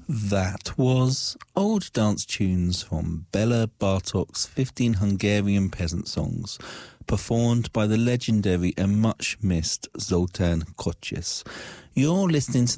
That was old dance tunes from Bela Bartok's 15 Hungarian peasant songs, performed by the legendary and much missed Zoltán Kocis. You're listening to